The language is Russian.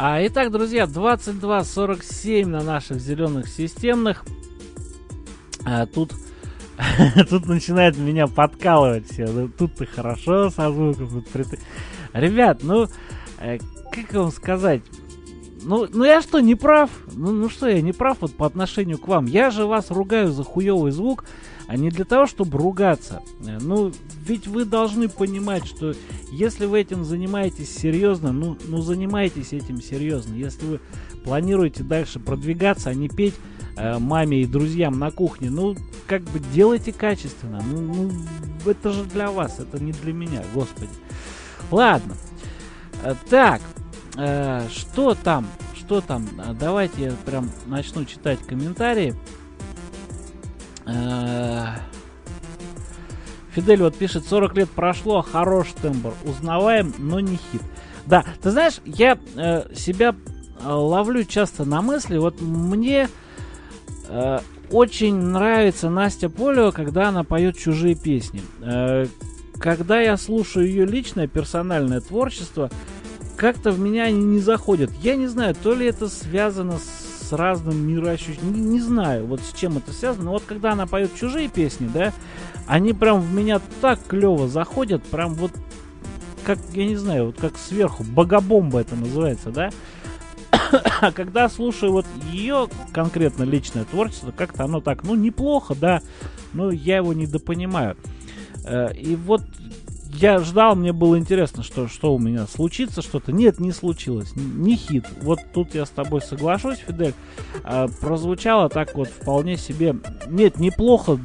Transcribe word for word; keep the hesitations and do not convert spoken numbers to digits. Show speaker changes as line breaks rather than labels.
А, итак, друзья, двадцать два сорок семь на наших зеленых системных. А, тут, тут начинает меня подкалывать все. Тут-то хорошо со звуком. Ребят, ну, как вам сказать? Ну, ну я что, не прав? Ну, ну что, я не прав вот по отношению к вам? Я же вас ругаю за хуёвый звук, а не для того, чтобы ругаться. Ну, ведь вы должны понимать, что если вы этим занимаетесь серьезно, ну, ну занимайтесь этим серьезно. Если вы планируете дальше продвигаться, а не петь э, маме и друзьям на кухне, ну, как бы делайте качественно. Ну, ну, это же для вас, это не для меня, господи. Ладно. Э, так. Э, что там? Что там? Давайте я прям начну читать комментарии. Э, Фидель вот пишет: сорок лет прошло, хорош тембр, узнаваем, но не хит. Да, ты знаешь, я э, себя ловлю часто на мысли, вот мне э, очень нравится Настя Полева, когда она поет чужие песни. Э, когда я слушаю ее личное, персональное творчество, как-то в меня они не заходят. Я не знаю, то ли это связано с разным мироощущением, не, не знаю, вот с чем это связано. Но вот когда она поет чужие песни, да, они прям в меня так клево заходят, прям вот, как, я не знаю, вот как сверху, богобомба это называется, да. А когда слушаю вот ее конкретно личное творчество, как-то оно так, ну, неплохо, да, но я его недопонимаю. И вот я ждал, мне было интересно, что, что у меня случится что-то. Нет, не случилось, не хит. Вот тут я с тобой соглашусь, Фидель. А, прозвучало так вот вполне себе. Нет, неплохо,